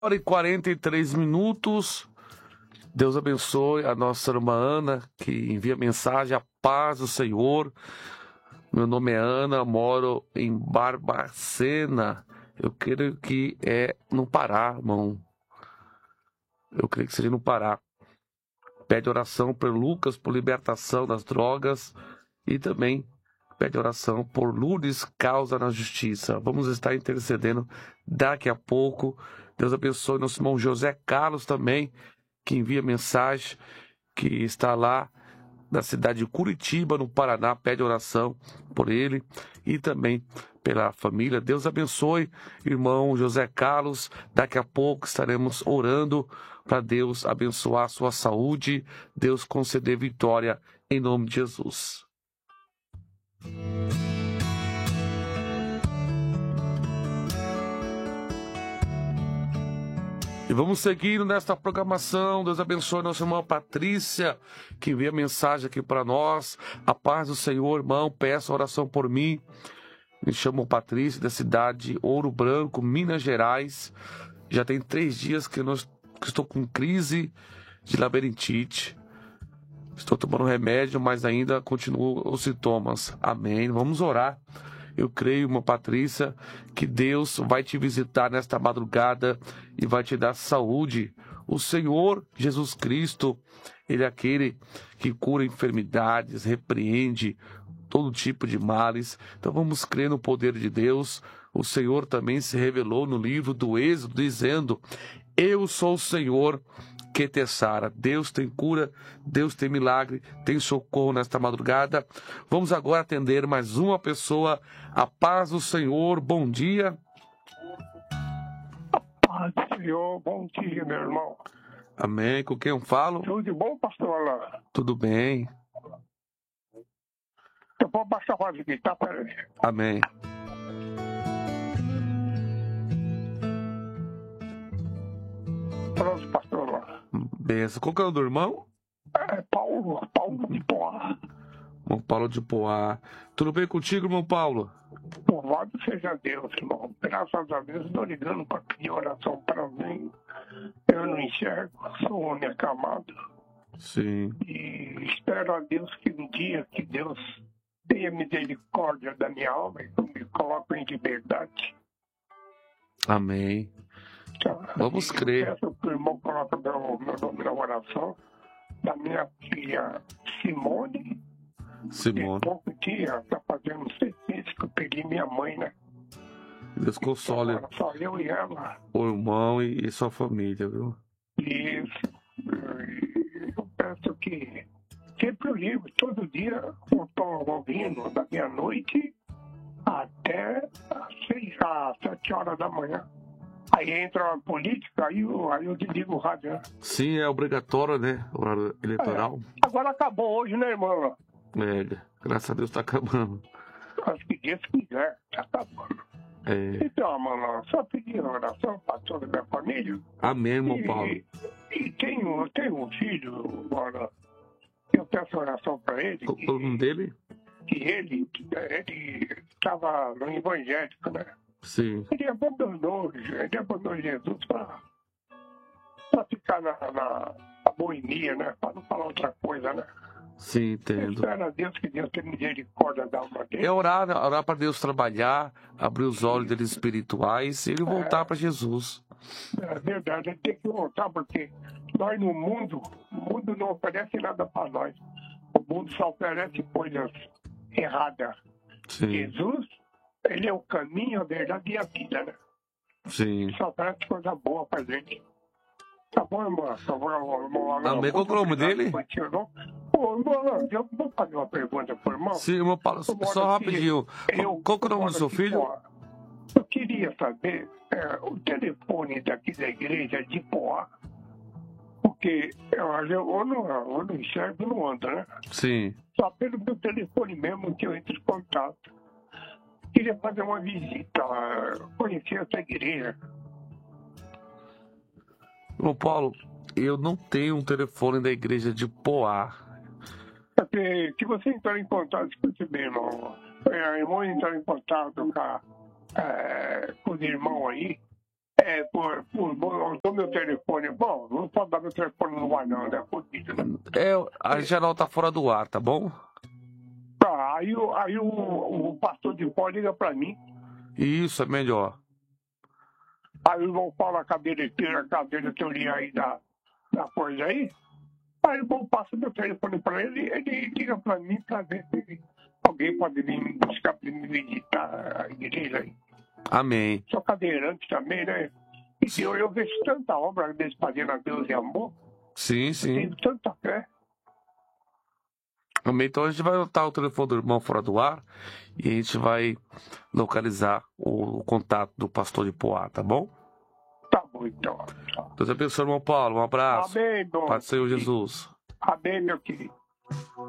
Hora e 43 minutos. Deus abençoe a nossa irmã Ana, que envia mensagem, a paz do Senhor. Meu nome é Ana, moro em Barbacena. Eu creio que é no Pará, irmão. Eu creio que seja no Pará. Pede oração por Lucas, por libertação das drogas. E também pede oração por Lourdes, causa na justiça. Vamos estar intercedendo daqui a pouco. Deus abençoe nosso irmão José Carlos também, que envia mensagem, que está lá na cidade de Curitiba, no Paraná, pede oração por ele e também pela família. Deus abençoe, irmão José Carlos. Daqui a pouco estaremos orando para Deus abençoar a sua saúde, Deus conceder vitória em nome de Jesus. E vamos seguindo nesta programação. Deus abençoe nossa irmã Patrícia, que envia mensagem aqui para nós. A paz do Senhor, irmão, peça oração por mim. Me chamo Patrícia, da cidade de Ouro Branco, Minas Gerais. Já tem 3 dias que estou com crise de labirintite. Estou tomando remédio, mas ainda continuam os sintomas. Amém. Vamos orar. Eu creio, irmã Patrícia, que Deus vai te visitar nesta madrugada e vai te dar saúde. O Senhor Jesus Cristo, Ele é aquele que cura enfermidades, repreende todo tipo de males. Então vamos crer no poder de Deus. O Senhor também se revelou no livro do Êxodo, dizendo: eu sou o Senhor que te sara. Deus tem cura, Deus tem milagre, tem socorro nesta madrugada. Vamos agora atender mais uma pessoa. A paz do Senhor, bom dia. Paz do Senhor, bom dia, meu irmão. Amém. Com quem eu falo? Tudo de bom, pastor Alain? Tudo bem. Eu vou baixar a voz aqui, tá? Peraí. Amém. Pronto, pastor Alain. Benção. Qual que é o do irmão? É Paulo de Poá. Irmão Paulo de Poá. Tudo bem contigo, irmão Paulo? Louvado seja Deus, irmão. Graças a Deus, estou ligando para pedir oração para mim. Eu não enxergo, sou um homem acamado. Sim. E espero a Deus que um dia que Deus tenha misericórdia da minha alma e me coloque em liberdade. Amém. Tá? Vamos E crer. Eu peço que o irmão coloque meu nome na oração da minha filha Simone. Simone. Em pouco dia, está fazendo 6 meses que eu perdi minha mãe, né? Deus console Agora só eu e ela. o irmão e sua família, viu? Isso. Eu peço que sempre eu ligo, todo dia eu estou ouvindo da meia-noite até às 7 horas da manhã. Aí entra a política, aí eu desligo o rádio, né? Sim, é obrigatório, né? Horário eleitoral. Agora acabou hoje, né, irmão? Graças a Deus está acabando. Acho que Deus quiser, tá acabando. Então, mano, só pedir oração para toda a minha família. Amém, irmão Paulo. E tenho um filho, agora, eu peço oração para ele. Qual o nome dele? Que ele estava no evangélico, né? Sim. Ele abandonou Jesus para ficar na boemia, né? Para não falar outra coisa, né? Sim, entendo. Espero a Deus que Deus tenha misericórdia da alma dele. É orar para Deus trabalhar, abrir os olhos dele espirituais e ele voltar para Jesus. É verdade, ele tem que voltar, porque nós o mundo não oferece nada para nós. O mundo só oferece coisas erradas. Sim. Jesus, ele é o caminho, a verdade e a vida, né? Sim. Só oferece coisa boa pra gente. Tá bom, irmão? Amém. Qual é o nome dele? Ô, irmão, eu vou fazer uma pergunta pro irmão. Sim, irmão Paulo, só rapidinho. Qual que é o nome do seu filho? Eu queria saber o telefone daqui da igreja de Poá. Porque eu não enxergo, não ando, né? Sim. Só pelo meu telefone mesmo que eu entro em contato. Queria fazer uma visita, conhecer essa igreja. Irmão Paulo, eu não tenho um telefone da igreja de Poá. Porque se você entrar em contato, escute bem, irmão. Irmão entrar em contato com os irmãos aí, eu dou meu telefone. Bom, não posso dar meu telefone no ar, não, né? Fodido, né? A geral tá fora do ar, tá bom? Tá, aí o pastor de pó liga pra mim. Isso, é melhor. Aí o irmão Paulo, a teoria aí da coisa aí. Aí o irmão passa meu telefone pra ele liga pra mim pra ver se alguém pode vir me buscar pra me visitar a igreja aí. Amém. Sou cadeirante também, né? E eu vejo tanta obra deles fazendo a Deus e amor. Sim, sim. Tenho tanta fé. Amém. Então a gente vai botar o telefone do irmão fora do ar e a gente vai localizar o contato do pastor de Poá, tá bom? Tá bom, então. Deus abençoe, irmão Paulo. Um abraço. Amém, dom. Paz do Senhor Jesus. Amém, meu querido.